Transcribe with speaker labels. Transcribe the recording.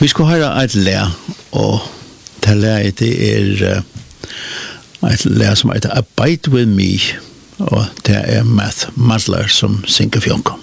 Speaker 1: Vi skal høre et læ, og det læet det et læ som heter Abide With Me, og det Matt Masler som synger fjongkom.